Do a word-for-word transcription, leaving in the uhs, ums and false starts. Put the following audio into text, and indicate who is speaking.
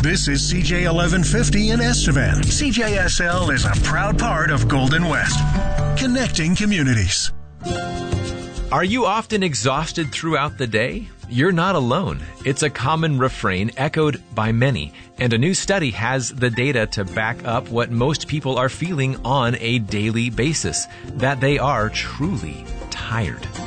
Speaker 1: This is C J eleven fifty in Estevan. C J S L is a proud part of Golden West, connecting communities.
Speaker 2: Are you often exhausted throughout the day? You're not alone. It's a common refrain echoed by many, and a new study has the data to back up what most people are feeling on a daily basis, that they are truly tired.